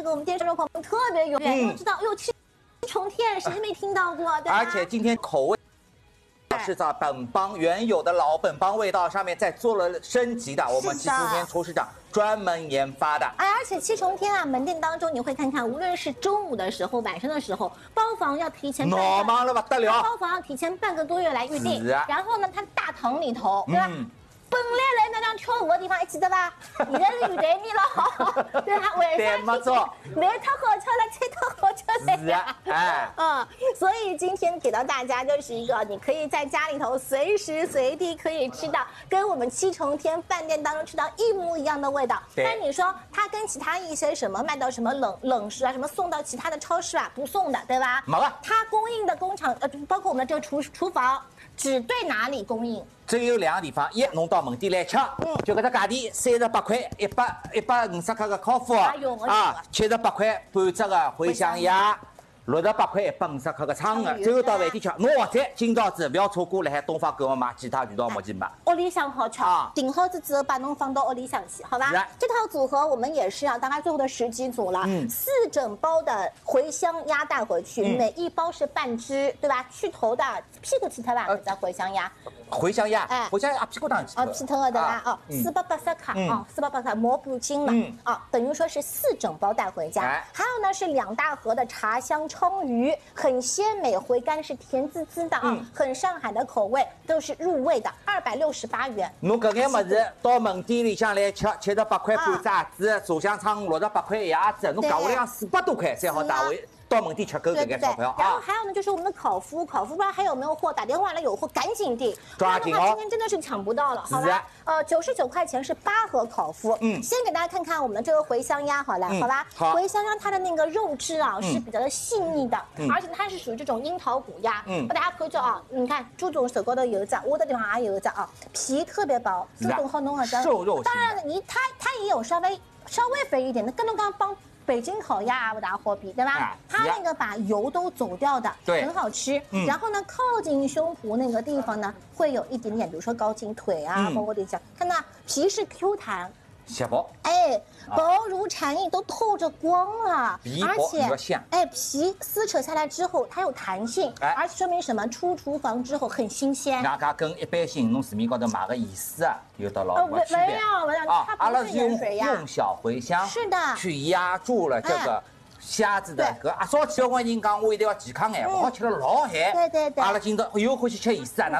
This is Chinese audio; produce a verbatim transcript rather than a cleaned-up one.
这个我们电视的朋友们特别有缘，都知道，哟，七重天谁没听到过？对吧？ 而且今天口味。 是在本帮原有的老本帮味道上面再做了升级的，我们七重天厨师长专门研发的。 哎，而且七重天啊，门店当中你会看看，无论是中午的时候、晚上的时候，包房要提前， 闹忙了不得了， 包房要提前半个多月来预定。 啊、 然后呢，它大堂里头，对吧？嗯 本来来那张跳舞的地方还记得吧？现在是有台面了，对吧？为啥？ 没错， 来太好吃了，菜太好吃了。 是啊，哎， 嗯，所以今天给到大家就是一个，你可以在家里头随时随地可以吃到，跟我们七重天饭店当中吃到一模一样的味道。但你说它跟其他一些什么卖到什么冷冷食啊，什么送到其他的超市啊，不送的，对吧？ 没了。 它供应的工厂呃，包括我们的这个厨厨房，只对哪里供应？ 只有两个地方，一弄到门店来吃，嗯、就搿只价钿三十八块，一百一百五十克个烤麸，啊，七十八块半只个茴香鸭。 六十八块一百五十克个鲳鱼，最后到饭店吃。侬或者今朝子不要错过，辣海东方购物买其他渠道没去买。 屋里向好吃，订好子之后把侬放到屋里向去，好吧？这套组合我们也是啊，大概最后的十几组了，嗯，四整包的茴香鸭带回去，每一包是半只，对吧？去头的屁股去头吧，这茴香鸭。 茴香鸭，哎，茴香鸭屁股当去头。 哦，屁头的对吧？哦，四百八十克，哦，四百八十磨不筋了，啊，等于说是四整包带回家。还有呢是两大盒的茶香。 鲳鱼很鲜美，回甘是甜滋滋的啊，嗯、很上海的口味，都是入味的，二百六十八元。 侬搿眼物事到门店里向来吃，七十八块半只鸭子，炸香鲳六十八块一鸭子，侬价位量四百多块才好打回。 到门店吃够这个钞票啊！ 然后还有呢，就是我们的烤麸，烤麸不知道还有没有货，打电话来有货赶紧订， 抓紧哦！ 今天真的是抢不到了，好吧？呃，九十九块钱是八盒烤麸。嗯，先给大家看看我们的这个茴香鸭，好了，好吧？好。茴香鸭它的那个肉质啊是比较的细腻的，而且它是属于这种樱桃骨鸭。嗯，大家可以做啊，你看朱总手高头有一只，我的地方也有一只啊，皮特别薄，朱总好弄好只。 瘦肉。 当然了，你它它也有稍微稍微肥一点的，跟侬刚帮。 北京烤鸭不大好比，对吧？它那个把油都走掉的， 对， 很好吃。然后呢，靠近胸脯那个地方呢，会有一点点，比如说靠近腿啊，包括这些，看到皮是 Q 弹。 蟹薄， 哎，薄如蝉翼，都透着光了，而且，哎，皮撕扯下来之后，它有弹性，哎，而且说明什么？出厨房之后很新鲜。 人家跟一般性侬市面高头买个意思啊，有的老多区别。 没有，没有，它阿拉是用用小茴香， 是的， 去压住了这个。 虾子的搿阿少交关人讲，我一定要健康眼，勿好吃了老咸。 对对对。 阿拉今朝又欢喜吃盐丝啊，哪